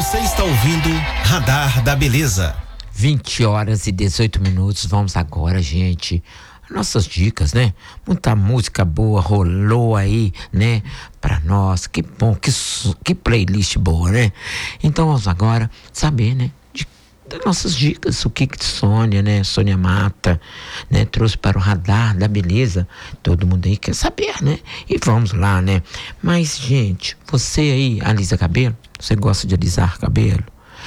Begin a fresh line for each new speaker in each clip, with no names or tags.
Você está ouvindo Radar da Beleza.
20h18. Vamos agora, gente, nossas dicas, né? Muita música boa rolou aí, né? Pra nós, que bom, que playlist boa, né? Então vamos agora saber, né? Das nossas dicas, o que Sônia, né? Sônia Mata, né? Trouxe para o Radar da Beleza. Todo mundo aí quer saber, né? E vamos lá, né? Mas, gente, você aí alisa cabelo? Você gosta de alisar cabelo?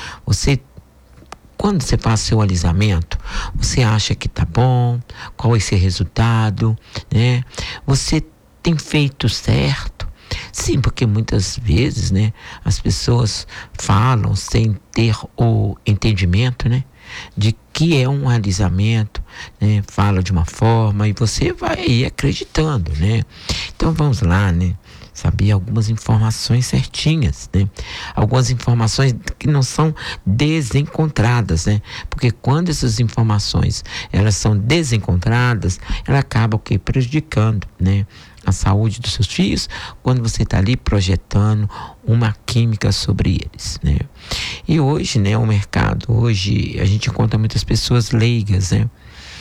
Quando você faz seu alisamento, você acha que tá bom? Qual vai ser o resultado, né? Você tem feito certo? Sim, porque muitas vezes, né, as pessoas falam sem ter o entendimento, né, de que é um alisamento, né? Fala de uma forma e você vai aí acreditando, né? Então vamos lá, né? Saber algumas informações certinhas, né? Algumas informações que não são desencontradas, né? Porque quando essas informações, elas são desencontradas, ela acaba o quê? Prejudicando, né? A saúde dos seus filhos, quando você está ali projetando uma química sobre eles, né? E hoje, né, o mercado, hoje a gente encontra muitas pessoas leigas, né?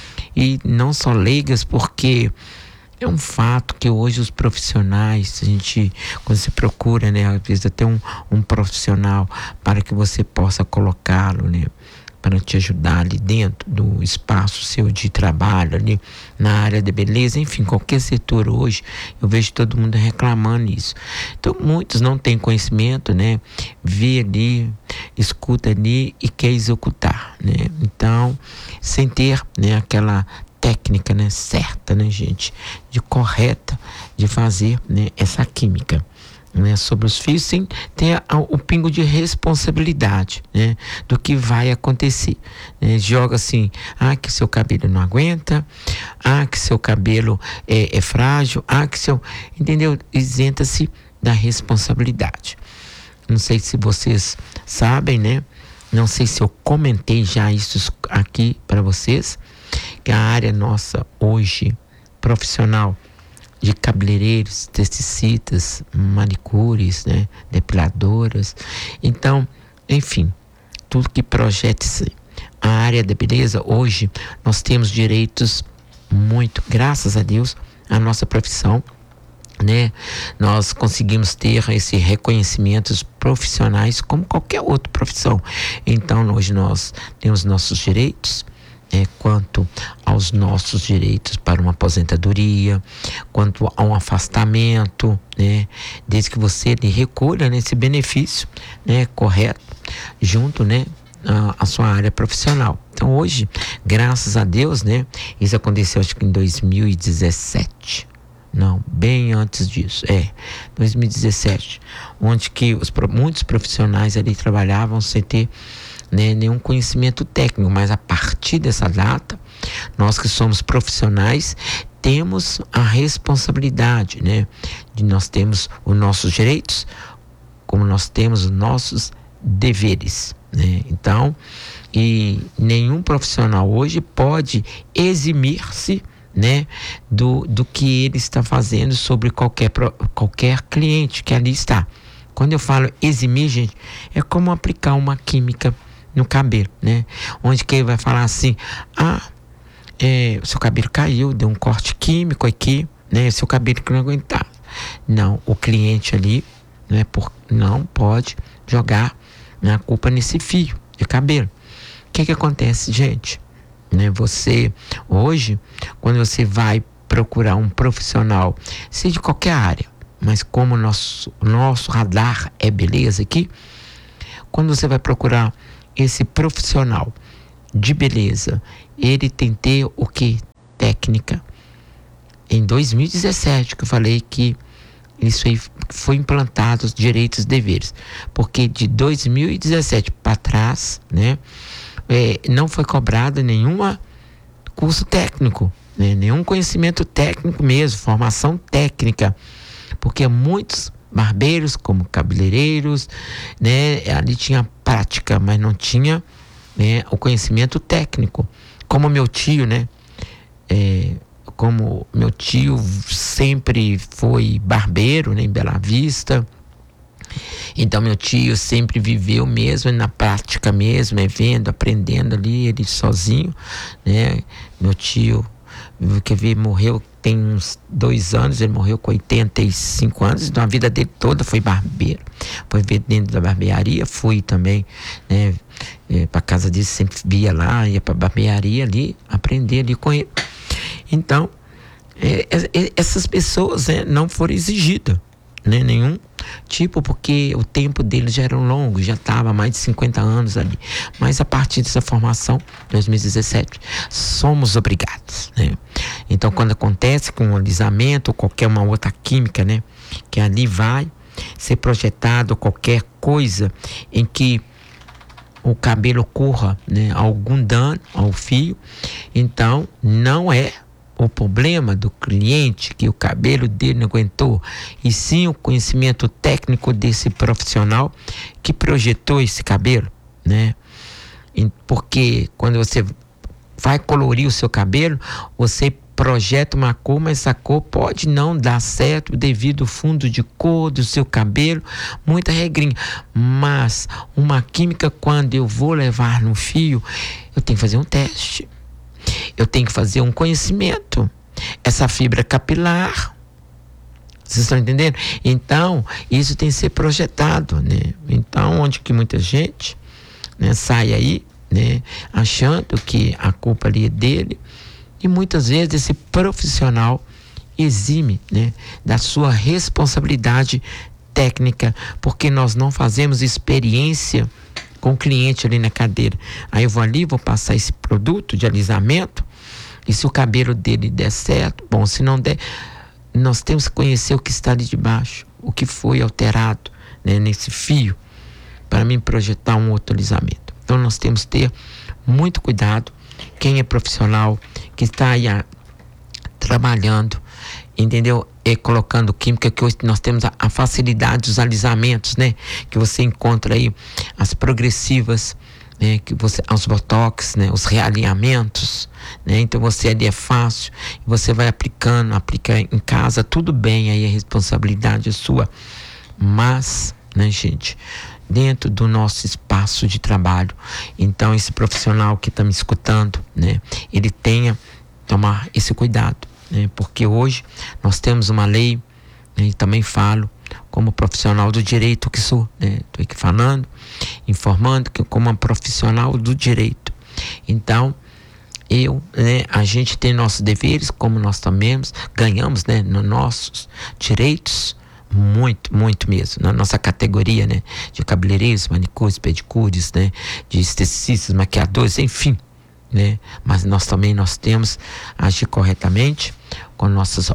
E não só leigas porque é um fato que hoje os profissionais, quando você procura, né, às vezes até um profissional para que você possa colocá-lo, né, para te ajudar ali dentro do espaço seu de trabalho, ali na área de beleza, enfim, qualquer setor hoje, eu vejo todo mundo reclamando isso. Então, muitos não têm conhecimento, né, vê ali, escuta ali e quer executar, né, então, sem ter, né, aquela técnica, né, certa, né, gente, correta de fazer, né, essa química, né, sobre os fios, sem ter o pingo de responsabilidade, né, do que vai acontecer, né? Joga assim, que seu cabelo não aguenta, que seu cabelo é frágil, entendeu? Isenta-se da responsabilidade. Não sei se vocês sabem, né? Não sei se eu comentei já isso aqui para vocês, que a área nossa hoje, profissional, de cabeleireiros, esteticistas, manicures, né, depiladoras, então, enfim, tudo que projete-se a área da beleza, hoje nós temos direitos muito, graças a Deus, a nossa profissão, né, nós conseguimos ter esse reconhecimentos profissionais como qualquer outra profissão. Então hoje nós temos nossos direitos, quanto aos nossos direitos para uma aposentadoria, quanto a um afastamento, né, desde que você recolha nesse benefício, né, correto, junto, né, a sua área profissional. Então hoje, graças a Deus, né, isso aconteceu acho que em 2017. Não, bem antes disso, 2017, onde que muitos profissionais ali trabalhavam sem ter, né, nenhum conhecimento técnico, mas a partir dessa data, nós que somos profissionais temos a responsabilidade, né, de nós temos os nossos direitos, como nós temos os nossos deveres, né? Então, e nenhum profissional hoje pode eximir-se, né, do que ele está fazendo sobre qualquer cliente que ali está. Quando eu falo eximir, gente, é como aplicar uma química no cabelo, né? Onde que ele vai falar assim, o seu cabelo caiu, deu um corte químico aqui, né? Seu cabelo que não aguentar. Não, o cliente ali, né, não pode jogar, né, a culpa nesse fio de cabelo. O que acontece, gente? Né, você, hoje, quando você vai procurar um profissional, seja de qualquer área, mas como o nosso radar é beleza aqui, quando você vai procurar esse profissional de beleza, ele tem que ter o que? Técnica. Em 2017, que eu falei que isso aí foi implantado os direitos e deveres, porque de 2017 para trás, né, não foi cobrado nenhum curso técnico, né, nenhum conhecimento técnico mesmo, formação técnica, porque muitos barbeiros, como cabeleireiros, né, ali tinha prática, mas não tinha, né, o conhecimento técnico. Como meu tio, né, como meu tio sempre foi barbeiro, né, em Bela Vista, Então meu tio sempre viveu mesmo na prática mesmo, vendo, aprendendo ali, ele sozinho, né? Meu tio, quer ver, morreu tem uns 2 anos, ele morreu com 85 anos, então a vida dele toda foi barbeiro, foi ver dentro da barbearia, fui também, né, para casa dele, sempre via lá, ia para barbearia ali, aprender ali com ele. Então, essas pessoas, né, não foram exigidas, né, nenhum tipo, porque o tempo deles já era longo, já estava mais de 50 anos ali. Mas a partir dessa formação, 2017, somos obrigados, né? Então, quando acontece com um alisamento ou qualquer uma outra química, né, que ali vai ser projetado qualquer coisa em que o cabelo ocorra, né, algum dano ao fio, então não é o problema do cliente que o cabelo dele não aguentou, e sim o conhecimento técnico desse profissional que projetou esse cabelo, né? Porque quando você vai colorir o seu cabelo, você projeta uma cor, mas essa cor pode não dar certo devido ao fundo de cor do seu cabelo, muita regrinha. Mas uma química, quando eu vou levar no fio, eu tenho que fazer um teste. Eu tenho que fazer um conhecimento. Essa fibra capilar, vocês estão entendendo? Então, isso tem que ser projetado, né? Então, onde que muita gente, né, sai aí, né, achando que a culpa ali é dele, e muitas vezes esse profissional exime, né, da sua responsabilidade técnica, porque nós não fazemos experiência com o cliente ali na cadeira. Aí eu vou ali, vou passar esse produto de alisamento, e se o cabelo dele der certo, bom, se não der, nós temos que conhecer o que está ali debaixo, o que foi alterado, né, nesse fio, para mim projetar um outro alisamento. Então nós temos que ter muito cuidado, quem é profissional, que está aí trabalhando, entendeu? Colocando química, que hoje nós temos a facilidade dos alisamentos, né? Que você encontra aí as progressivas, né? Que você, os botox, né? Os realinhamentos, né? Então você ali é fácil, você vai aplicando, aplica em casa, tudo bem, aí a responsabilidade é sua, mas, né, gente, dentro do nosso espaço de trabalho, então esse profissional que está me escutando, né? Ele tenha tomar esse cuidado, né? Porque hoje nós temos uma lei, né? E também falo como profissional do direito que sou, né? Estou aqui falando, informando que como uma profissional do direito. Então, né, a gente tem nossos deveres, como nós também ganhamos, né, nos nossos direitos, muito, muito mesmo, na nossa categoria, né, de cabeleireiros, manicures, pedicures, né, de esteticistas, maquiadores, enfim, né, mas nós temos a agir corretamente com nossas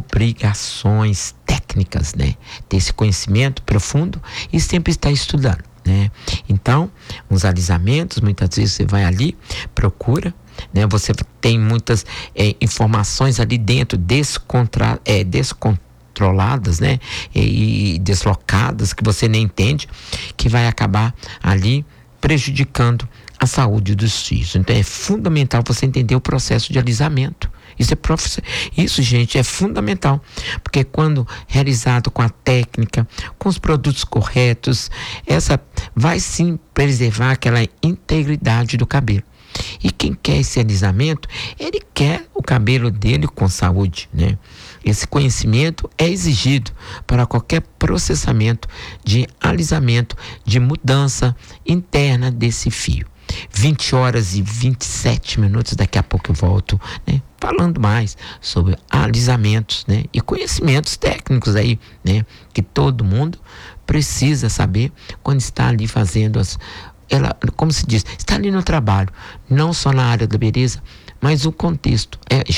obrigações técnicas, né, ter esse conhecimento profundo e sempre estar estudando, né. Então, uns alisamentos, muitas vezes você vai ali, procura, né, você tem muitas informações ali dentro descontroladas, né, e deslocadas, que você nem entende, que vai acabar ali prejudicando a saúde dos fios. Então é fundamental você entender o processo de alisamento. Isso, gente, é fundamental, porque quando realizado com a técnica, com os produtos corretos, essa vai sim preservar aquela integridade do cabelo. E quem quer esse alisamento, ele quer o cabelo dele com saúde, né? Esse conhecimento é exigido para qualquer processamento de alisamento, de mudança interna desse fio. 20 horas e 27 minutos, daqui a pouco eu volto, né, falando mais sobre alisamentos, né, e conhecimentos técnicos aí, né, que todo mundo precisa saber quando está ali fazendo como se diz, está ali no trabalho, não só na área da beleza, mas o contexto